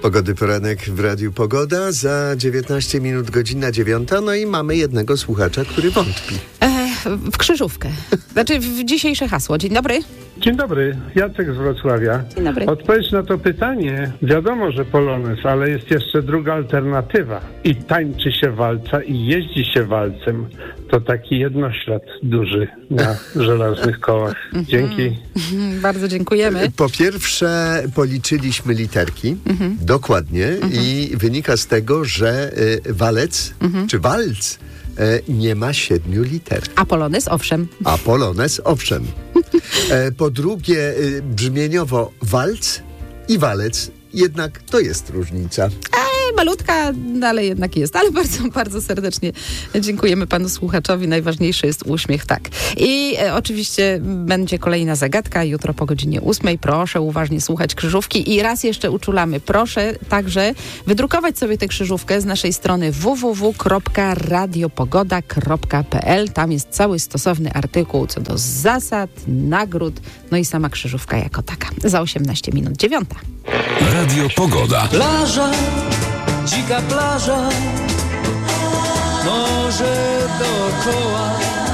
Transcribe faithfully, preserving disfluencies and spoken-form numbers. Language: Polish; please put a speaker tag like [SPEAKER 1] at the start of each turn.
[SPEAKER 1] Pogody poranek w Radiu Pogoda. Za dziewiętnaście minut godzina dziewiąta. No i mamy jednego słuchacza, który wątpi.
[SPEAKER 2] E, w krzyżówkę. Znaczy w dzisiejsze hasło. Dzień dobry.
[SPEAKER 3] Dzień dobry, Jacek z Wrocławia.
[SPEAKER 2] Dzień dobry.
[SPEAKER 3] Odpowiedź na to pytanie, wiadomo, że polonez, ale jest jeszcze druga alternatywa. I tańczy się walca, i jeździ się walcem. To taki jednoślad duży na żelaznych kołach. Dzięki.
[SPEAKER 2] Bardzo dziękujemy.
[SPEAKER 1] Po pierwsze policzyliśmy literki
[SPEAKER 2] Mhm.
[SPEAKER 1] dokładnie
[SPEAKER 2] Mhm.
[SPEAKER 1] i wynika z tego, że y, walec
[SPEAKER 2] Mhm.
[SPEAKER 1] czy walc y, nie ma siedmiu liter.
[SPEAKER 2] A polonez, owszem.
[SPEAKER 1] A polonez owszem. E, po drugie y, brzmieniowo walc i walec, jednak to jest różnica.
[SPEAKER 2] Malutka, no ale jednak jest. Ale bardzo, bardzo serdecznie dziękujemy panu słuchaczowi. Najważniejszy jest uśmiech, tak. I e, oczywiście będzie kolejna zagadka jutro po godzinie ósmej. Proszę uważnie słuchać krzyżówki i raz jeszcze uczulamy. Proszę także wydrukować sobie tę krzyżówkę z naszej strony w w w kropka radiopogoda kropka p l. Tam jest cały stosowny artykuł co do zasad, nagród, no i sama krzyżówka jako taka. Za osiemnaście minut dziewiąta.
[SPEAKER 4] Radio Pogoda.
[SPEAKER 5] Plaża, dzika plaża, morze dookoła.